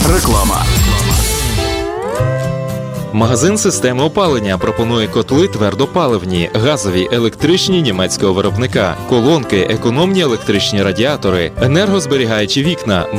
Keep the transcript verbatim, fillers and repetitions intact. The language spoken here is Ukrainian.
Реклама. Магазин системи опалення пропонує котли твердопаливні, газові, електричні німецького виробника, колонки, економні електричні радіатори, енергозберігаючі вікна,